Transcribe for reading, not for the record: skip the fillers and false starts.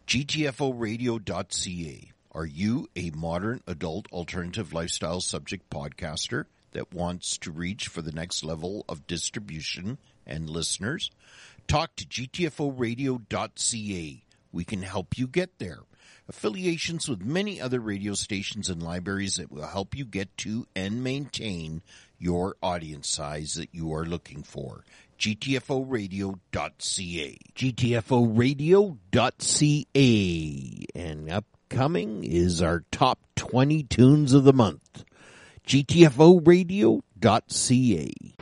GTFOradio.ca. Are you a modern adult alternative lifestyle subject podcaster that wants to reach for the next level of distribution and listeners? Talk to GTFOradio.ca. We can help you get there. Affiliations with many other radio stations and libraries that will help you get to and maintain your audience size that you are looking for. GTFOradio.ca. GTFOradio.ca. And upcoming is our top 20 tunes of the month. GTFOradio.ca.